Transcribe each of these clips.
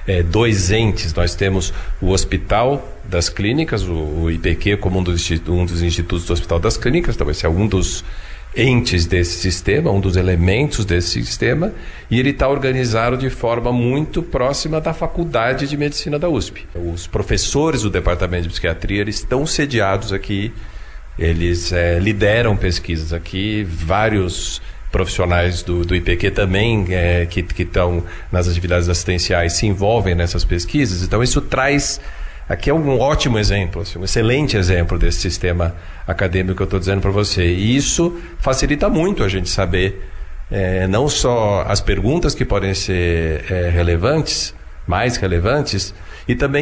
dois entes. Nós temos o Hospital das Clínicas, o IPQ, como um dos institutos do Hospital das Clínicas, então esse é um dos entes desse sistema, um dos elementos desse sistema, e ele está organizado de forma muito próxima da Faculdade de Medicina da USP. Os professores do Departamento de Psiquiatria, eles estão sediados aqui, eles lideram pesquisas aqui, vários profissionais do IPQ também, que estão nas atividades assistenciais, se envolvem nessas pesquisas. Então isso traz... Aqui é um ótimo exemplo, assim, um excelente exemplo desse sistema acadêmico que eu estou dizendo para você. E isso facilita muito a gente saber não só as perguntas que podem ser relevantes, mais relevantes, e também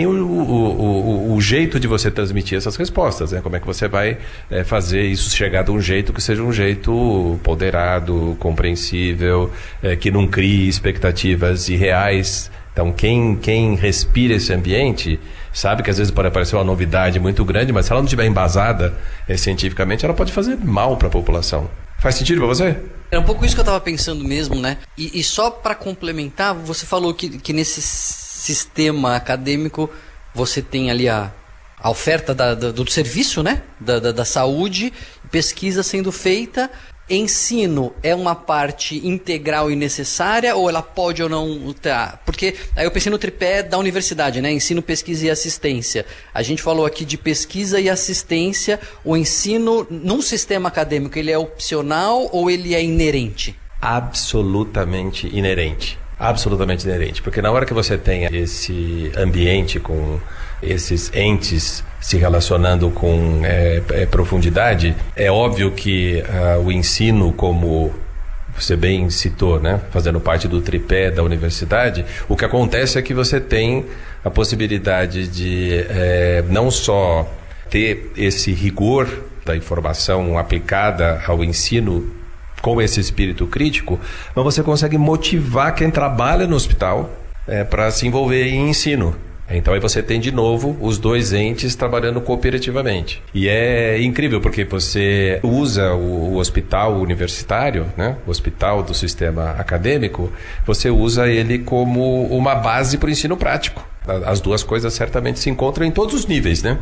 o jeito de você transmitir essas respostas, né? Como é que você vai fazer isso chegar de um jeito que seja um jeito ponderado, compreensível, que não crie expectativas irreais. Então, quem respira esse ambiente sabe que às vezes pode aparecer uma novidade muito grande, mas se ela não estiver embasada cientificamente, ela pode fazer mal para a população. Faz sentido para você? É um pouco isso que eu estava pensando mesmo, né? E só para complementar, você falou que nesse sistema acadêmico você tem ali a oferta do serviço, né? Da saúde, pesquisa sendo feita. Ensino é uma parte integral e necessária, ou ela pode ou não estar? Porque aí eu pensei no tripé da universidade, né? Ensino, pesquisa e assistência. A gente falou aqui de pesquisa e assistência. O ensino num sistema acadêmico, ele é opcional ou ele é inerente? Absolutamente inerente. Absolutamente inerente. Porque na hora que você tem esse ambiente com esses entes se relacionando com profundidade, é óbvio que o ensino, como você bem citou, né, fazendo parte do tripé da universidade, o que acontece é que você tem a possibilidade de não só ter esse rigor da informação aplicada ao ensino com esse espírito crítico, mas você consegue motivar quem trabalha no hospital para se envolver em ensino. Então aí você tem de novo os dois entes trabalhando cooperativamente. E é incrível porque você usa o hospital universitário, né? O hospital do sistema acadêmico, você usa ele como uma base para o ensino prático. As duas coisas certamente se encontram em todos os níveis, né?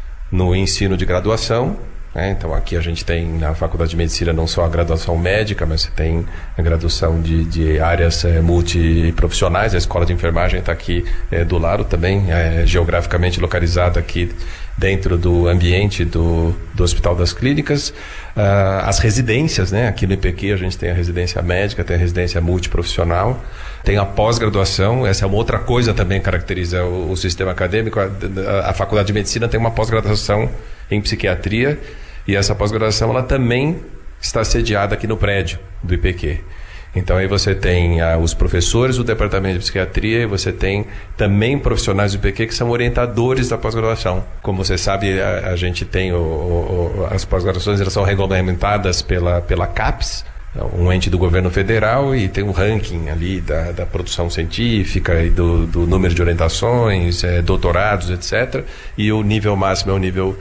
No ensino de graduação, então aqui a gente tem na Faculdade de Medicina não só a graduação médica, mas você tem a graduação de áreas multiprofissionais. A Escola de Enfermagem está aqui do lado também, geograficamente localizada aqui dentro do ambiente do Hospital das Clínicas. As residências, né? Aqui no IPQ a gente tem a residência médica, tem a residência multiprofissional, tem a pós-graduação. Essa é uma outra coisa também que caracteriza o sistema acadêmico. A Faculdade de Medicina tem uma pós-graduação em psiquiatria, e essa pós-graduação ela também está sediada aqui no prédio do IPQ. Então aí você tem os professores do Departamento de Psiquiatria, e você tem também profissionais do IPQ que são orientadores da pós-graduação. Como você sabe, a gente tem as pós-graduações, elas são regulamentadas pela CAPES, um ente do governo federal, e tem um ranking ali da produção científica e do número de orientações, doutorados, etc. E o nível máximo é o nível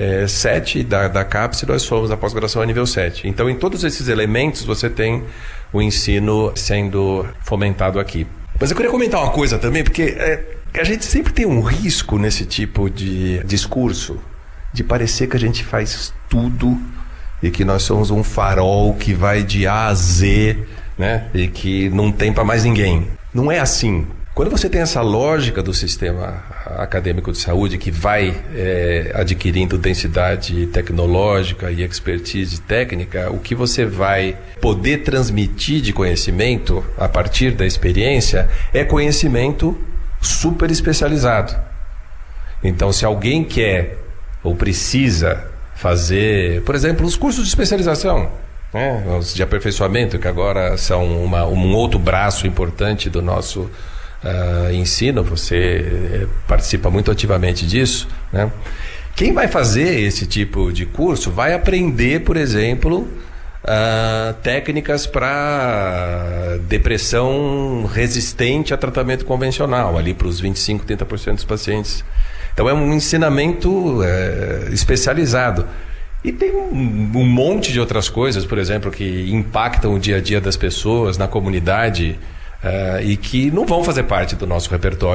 7 da CAPES, e nós somos a pós-graduação a nível 7. Então, em todos esses elementos, você tem o ensino sendo fomentado aqui. Mas eu queria comentar uma coisa também, porque a gente sempre tem um risco nesse tipo de discurso, de parecer que a gente faz tudo e que nós somos um farol que vai de A a Z, né? E que não tem para mais ninguém. Não é assim. Quando você tem essa lógica do sistema acadêmico de saúde que vai adquirindo densidade tecnológica e expertise técnica, o que você vai poder transmitir de conhecimento a partir da experiência é conhecimento super especializado. Então, se alguém quer ou precisa fazer, por exemplo, os cursos de especialização, né? Os de aperfeiçoamento, que agora são um outro braço importante do nosso ensino, você participa muito ativamente disso, né? Quem vai fazer esse tipo de curso vai aprender, por exemplo, técnicas para depressão resistente a tratamento convencional, ali para os 25%, 30% dos pacientes. Então é um ensinamento especializado. E tem um monte de outras coisas, por exemplo, que impactam o dia a dia das pessoas na comunidade, e que não vão fazer parte do nosso repertório